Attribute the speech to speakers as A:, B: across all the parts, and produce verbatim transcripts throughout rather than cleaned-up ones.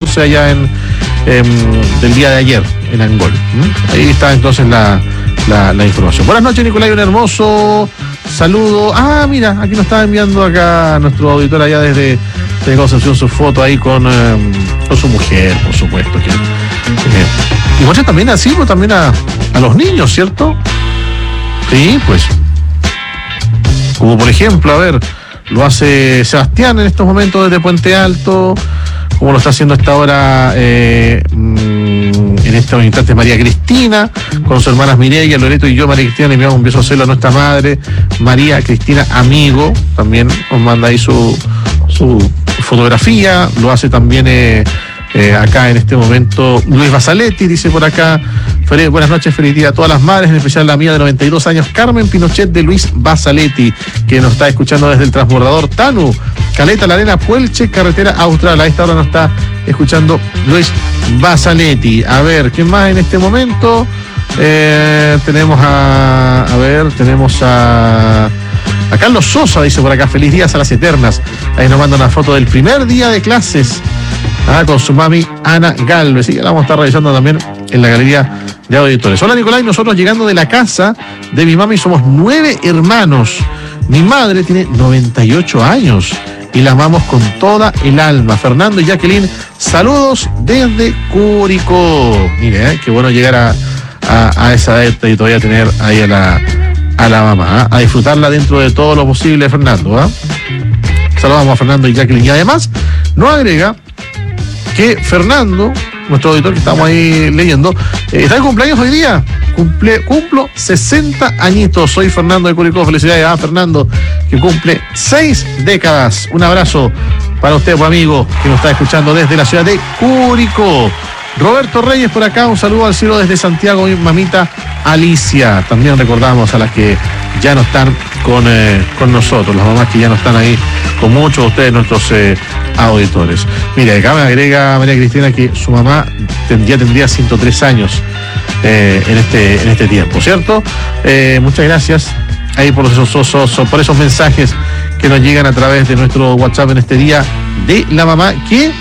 A: catorce allá en, en del día de ayer en Angol. ¿Mm? Ahí está entonces la, la, la información. Buenas noches, Nicolai, un hermoso saludo. Ah, mira, aquí nos está enviando acá nuestro auditor allá desde, desde Concepción su foto ahí con, eh, con su mujer, por supuesto. Que, eh, y muchas también así, pues también a, a los niños, ¿cierto? Sí, pues. Como por ejemplo, a ver, lo hace Sebastián en estos momentos desde Puente Alto, como lo está haciendo a esta hora eh, en estos instantes María Cristina, con sus hermanas Mireia, Loreto y yo. María Cristina, le enviamos un beso a celo a nuestra madre, María Cristina Amigo, también nos manda ahí su, su fotografía, lo hace también eh, eh, acá en este momento Luis Basaletti, dice por acá, feliz, buenas noches, feliz día a todas las madres, en especial la mía de noventa y dos años, Carmen Pinochet de Luis Basaletti, que nos está escuchando desde el transbordador Tanu, Caleta, La Arena, Puelche, carretera austral. A esta hora nos está escuchando Luis Basaletti. A ver, ¿quién más en este momento? Eh, tenemos a, a ver, tenemos a, a Carlos Sosa, dice por acá, feliz días a las eternas. Ahí nos manda una foto del primer día de clases, ah, con su mami Ana Galvez, y que la vamos a estar revisando también en la galería de auditores. Hola, Nicolai, nosotros llegando de la casa de mi mami somos nueve hermanos. Mi madre tiene noventa y ocho años y la amamos con toda el alma. Fernando y Jacqueline, saludos desde Curicó. Mire, eh, qué bueno llegar a, a, a esa edad y todavía tener ahí a la, a la mamá, ¿eh? A disfrutarla dentro de todo lo posible, Fernando. ¿eh? Saludamos a Fernando y Jacqueline. Y además nos agrega que Fernando, nuestro auditor que estamos ahí leyendo, eh, está de cumpleaños hoy día. Cumple, cumplo sesenta añitos. Soy Fernando de Curicó. Felicidades a Fernando, que cumple seis décadas. Un abrazo para usted, pues, amigo, que nos está escuchando desde la ciudad de Curicó. Roberto Reyes por acá, un saludo al cielo desde Santiago, mi mamita Alicia. También recordamos a las que ya no están con, eh, con nosotros, las mamás que ya no están ahí con muchos de ustedes, nuestros eh, auditores. Mira, acá me agrega María Cristina que su mamá ten, ya tendría ciento tres años eh, en, este, en este tiempo, ¿cierto? Eh, muchas gracias ahí por esos, esos, por esos mensajes que nos llegan a través de nuestro WhatsApp en este día de la mamá, que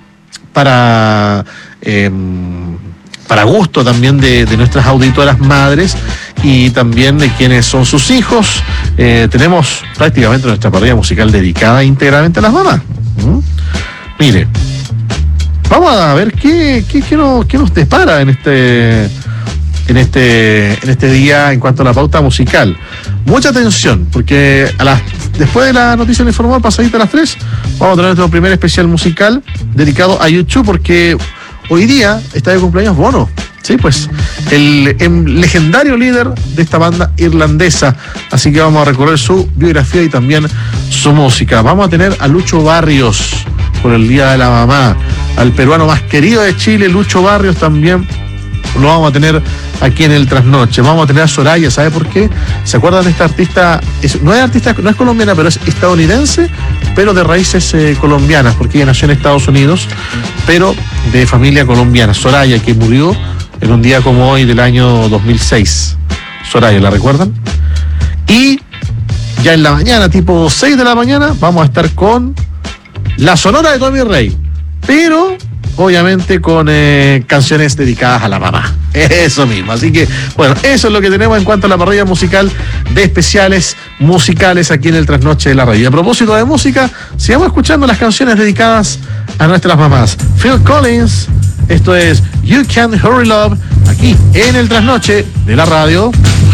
A: para... Eh, para gusto también de, de nuestras auditoras madres y también de quienes son sus hijos, eh, tenemos prácticamente nuestra parrilla musical dedicada íntegramente a las mamás. ¿Mm? Mire, vamos a ver qué, qué, qué, nos, qué nos depara en este, en, este, en este día en cuanto a la pauta musical. Mucha atención, porque a las, después de la noticia informal, pasadita a las tres, vamos a tener nuestro primer especial musical dedicado a YouTube, porque hoy día está de cumpleaños Bono, sí, pues, el, el legendario líder de esta banda irlandesa. Así que vamos a recorrer su biografía y también su música. Vamos a tener a Lucho Barrios por el Día de la Mamá, al peruano más querido de Chile, Lucho Barrios, también lo vamos a tener aquí en el Trasnoche. Vamos a tener a Soraya, ¿sabe por qué? ¿Se acuerdan de esta artista? Es, no es artista, no es colombiana, pero es estadounidense, pero de raíces eh, colombianas, porque ella nació en Estados Unidos, pero de familia colombiana. Soraya, que murió en un día como hoy del año dos mil seis. Soraya, ¿la recuerdan? Y ya en la mañana, tipo seis de la mañana, vamos a estar con la Sonora de Tommy Rey, pero obviamente con eh, canciones dedicadas a la mamá. Eso mismo. Así que, bueno, eso es lo que tenemos en cuanto a la parrilla musical de especiales musicales aquí en el Trasnoche de la Radio. Y a propósito de música, sigamos escuchando las canciones dedicadas a nuestras mamás. Phil Collins, esto es You Can't Hurry Love, aquí en el Trasnoche de la Radio.